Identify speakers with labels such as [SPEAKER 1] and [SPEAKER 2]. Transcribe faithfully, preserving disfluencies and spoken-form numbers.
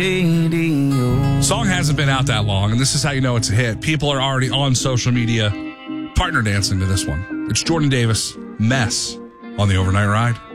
[SPEAKER 1] radio.
[SPEAKER 2] Song hasn't been out that long, and this is how you know it's a hit. People are already on social media partner dancing to this one. It's Jordan Davis, Mess, on the Overnight Ride.